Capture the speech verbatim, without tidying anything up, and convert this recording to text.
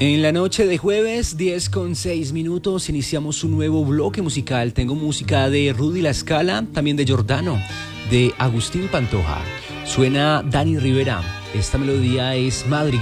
En la noche de jueves, diez con seis minutos, iniciamos un nuevo bloque musical. Tengo música de Rudy La Scala, también de Giordano, de Agustín Pantoja. Suena Dani Rivera. Esta melodía es Madrigal.